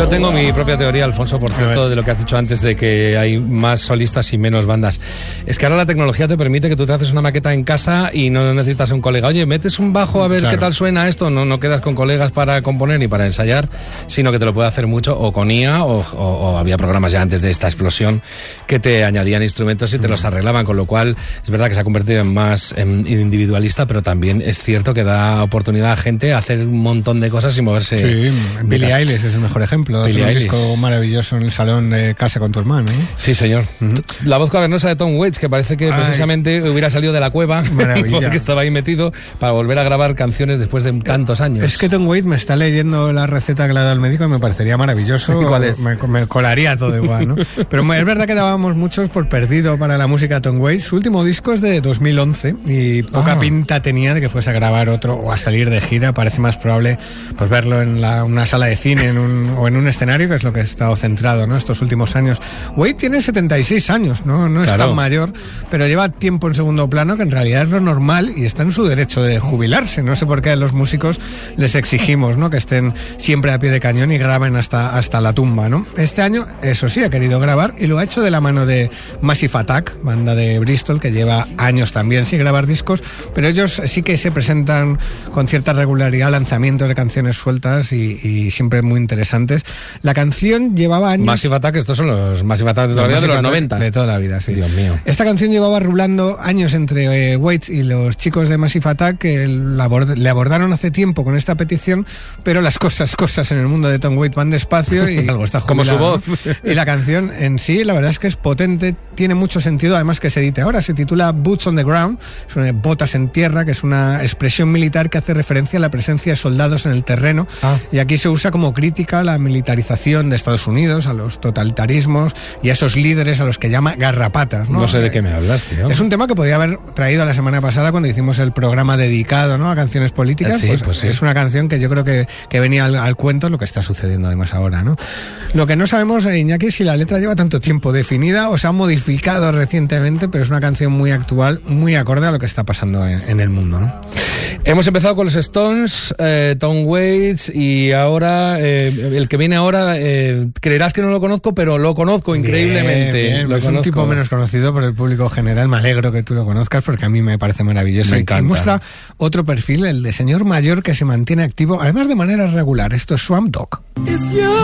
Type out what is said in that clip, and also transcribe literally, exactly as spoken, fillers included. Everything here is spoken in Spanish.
Yo tengo mi propia teoría, Alfonso, por cierto, de lo que has dicho antes de que hay más solistas y menos bandas. Es que ahora la tecnología te permite que tú te haces una maqueta en casa y no necesitas un colega. Oye, metes un bajo a ver claro. qué tal suena esto. No, no quedas con colegas para componer ni para ensayar, sino que te lo puede hacer mucho o con I A o, o, o había programas ya antes de esta explosión que te añadían instrumentos y te mm. los arreglaban, con lo cual es verdad que se ha convertido en más en individualista, pero también es cierto que da oportunidad a gente a hacer un montón de cosas y moverse. Sí, Billie Eilish es el mejor ejemplo. Hace un disco maravilloso en el salón de casa con tu hermano, ¿eh? Sí, señor. Uh-huh. La voz cavernosa de Tom Waits, que parece que Ay. precisamente hubiera salido de la cueva porque estaba ahí metido para volver a grabar canciones después de tantos años. Es que Tom Waits me está leyendo la receta que le ha dado el médico y me parecería maravilloso. ¿Cuál es? Me, me colaría todo igual, ¿no? Pero es verdad que dábamos muchos por perdido para la música de Tom Waits. Su último disco es de dos mil once y poca ah. pinta tenía de que fuese a grabar otro o a salir de gira. Parece más probable pues verlo en la, una sala de cine en un, o en un escenario, que es lo que ha estado centrado, ¿no?, estos últimos años. Waits tiene setenta y seis años, no, no es claro. tan mayor, pero lleva tiempo en segundo plano, que en realidad es lo normal y está en su derecho de jubilarse. No sé por qué a los músicos les exigimos, ¿no?, que estén siempre a pie de cañón y graben hasta, hasta la tumba, ¿no? Este año, eso sí, ha querido grabar y lo ha hecho de la mano de Massive Attack, banda de Bristol, que lleva años también sin grabar discos, pero ellos sí que se presentan con cierta regularidad lanzamientos de canciones sueltas y, y siempre muy interesantes. La canción llevaba años... Massive Attack, estos son los Massive Attack de toda la vida, de los noventa. De toda la vida, sí. Dios mío. Esta canción llevaba rulando años entre eh, Waits y los chicos de Massive Attack, que abord- le abordaron hace tiempo con esta petición, pero las cosas, cosas en el mundo de Tom Waits van despacio y algo está jubilado. Como su voz. Y la canción en sí, la verdad es que es potente, tiene mucho sentido, además que se edite ahora. Se titula Boots on the Ground, son botas en tierra, que es una expresión militar que hace referencia a la presencia de soldados en el terreno. Ah. Y aquí se usa como crítica a la militarización de Estados Unidos, a los totalitarismos y a esos líderes a los que llama garrapatas, ¿no? No sé de qué me hablas, tío. Es un tema que podía haber traído la semana pasada cuando hicimos el programa dedicado, ¿no?, a canciones políticas. Sí, pues, pues sí. Es una canción que yo creo que, que venía al, al cuento, lo que está sucediendo además ahora, ¿no? Lo que no sabemos, Iñaki, es si la letra lleva tanto tiempo definida o se ha modificado recientemente, pero es una canción muy actual, muy acorde a lo que está pasando en, en el mundo, ¿no? Hemos empezado con los Stones, eh, Tom Waits, y ahora eh, el que viene ahora, eh, creerás que no lo conozco, pero lo conozco increíblemente. Bien, bien. Lo es conozco. Un tipo menos conocido por el público general. Me alegro que tú lo conozcas porque a mí me parece maravilloso. Me encanta. Y muestra otro perfil, el de señor mayor que se mantiene activo, además de manera regular. Esto es Swamp Dogg.